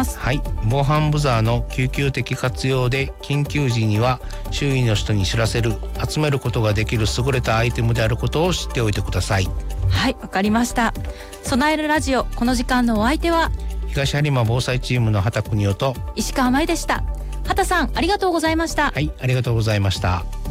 ます。 はい、防犯ブザーの救急的活用で緊急時には周囲の人に知らせる、集めることができる優れたアイテムであることを知っておいてください。 はい、わかりました。備えるラジオ、この時間のお相手は東播磨防災チームの畑邦夫と石川舞でした。畑さん、ありがとうございました。 はい、ありがとうございました。